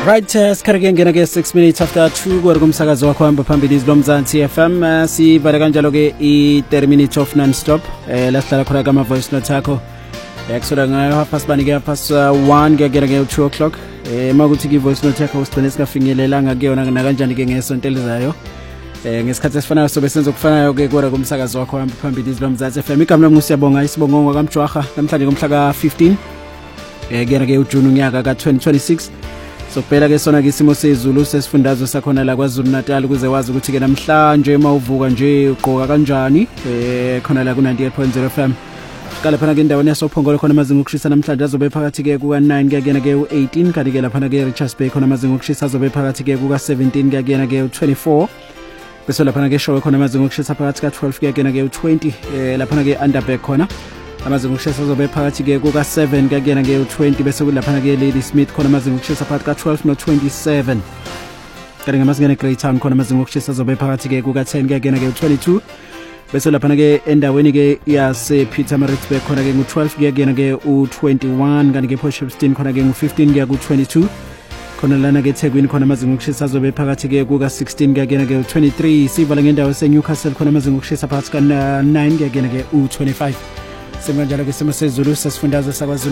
Right, sikhareke ngena ke 6 minutes after 2 kwari kumsakazo wakho hamba phambili izilomzansi FM. Sivale kanjalo ke i-30 minutes of non-stop. La sihlala khona kama voice note akho. Kusula ngayo half past 1 kuyagera ke 2 o'clock. Makuthi ki voice note yakho usigcine singafinyelelanga kuyona na kanjani ke ngesonto elizayo. Ngesikhathi esifanayo sobe senza okufanayo ke kwara kumsakazo wakho hamba phambili izilomzansi FM. Igama lami ngusiyabonga isibongo kaMjwaha namhlanje ngomhla ka 15. Kuyagera ke uJune unyaka ka 2026. So phela ke sona ke isimo sezulu sesifundazwe sakhona la KwaZulu Natal ukuze wazi ukuthi ke namhlanje mawuvuka nje uqoka kanjani khona la ku 98.0 FM. Kala phana ke indawo yasophongolo khona amazinga okushisa namhlanje azobe phakathi ke kuka 9 kuyakena ke u18 kanti ke lapha ke Richards Bay khona amazinga okushisa azobe phakathi ke kuka 17 kuyakena ke u24. Bese lapha ke show khona amazinga okushisa phakathi ka 12 kuyakena ke u20 lapha ke Underberg khona amazinga okushisa azobe phakathi ke kuka 7 kuyakena ke u20 bese kulapha ke Lady Smith khona amazinga okushisa phakathi ka 12 no 27 kanti ngamazinga Great Town khona amazinga okushisa azobe phakathi ke kuka 10 kuyakena ke u22 bese lapha ke endaweni ke yase Pietermaritzburg khona ke ngu12 kuyakena ke u21 kanti ke Potchefstroom khona ke ngu15 kuya ku22 khona lana ke eThekwini khona amazinga okushisa azobe phakathi ke kuka 16 kuyakena ke u23 sivala ngendawo eseNewcastle khona amazinga okushisa phakathi ka 9 kuyakena ke u25 Semanjalo ke simo sezulu sesifundazwe sakwaZulu